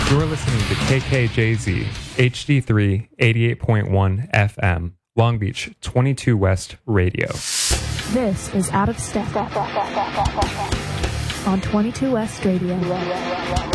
You're listening to KKJZ, HD3 88.1 FM, Long Beach 22 West Radio. This is Out of Step on 22 West Radio.